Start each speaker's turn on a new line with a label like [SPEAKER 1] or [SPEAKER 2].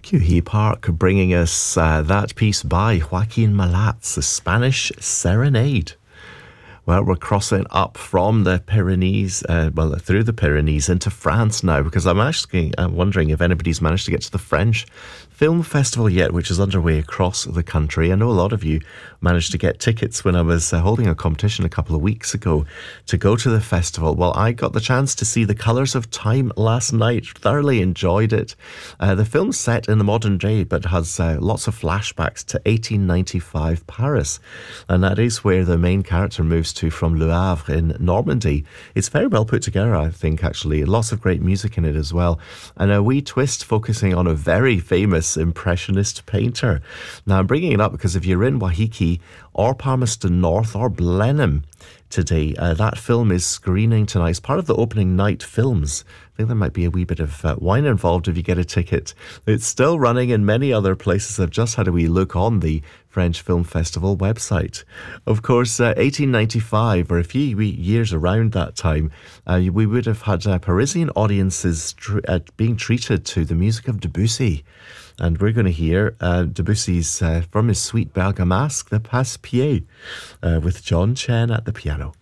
[SPEAKER 1] Cuhey Park bringing us that piece by Joaquin Malatz, the Spanish Serenade. Well, we're crossing up from the Pyrenees, through the Pyrenees into France now, because I'm wondering if anybody's managed to get to the French Film Festival yet, which is underway across the country. I know a lot of you managed to get tickets when I was holding a competition a couple of weeks ago to go to the festival. Well, I got the chance to see The Colours of Time last night. Thoroughly enjoyed it. The film's set in the modern day, but has lots of flashbacks to 1895 Paris. And that is where the main character moves to from Le Havre in Normandy. It's very well put together, I think, actually. Lots of great music in it as well. And a wee twist focusing on a very famous Impressionist painter. Now, I'm bringing it up because if you're in Waiheke or Palmerston North or Blenheim today, that film is screening tonight. It's part of the opening night films. I think there might be a wee bit of wine involved if you get a ticket. It's still running in many other places. I've just had a wee look on the French Film Festival website. Of course, 1895, or a few years around that time, we would have had Parisian audiences being treated to the music of Debussy. And we're going to hear Debussy's, from his suite Bergamasque, the Passe-Pied, with John Chen at the piano.